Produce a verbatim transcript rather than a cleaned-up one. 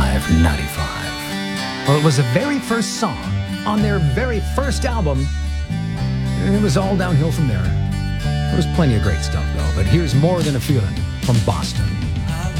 Hive ninety-five. Well, it was the very first song on their very first album. And it was all downhill from there. There was plenty of great stuff, though. But here's More Than a Feeling from Boston.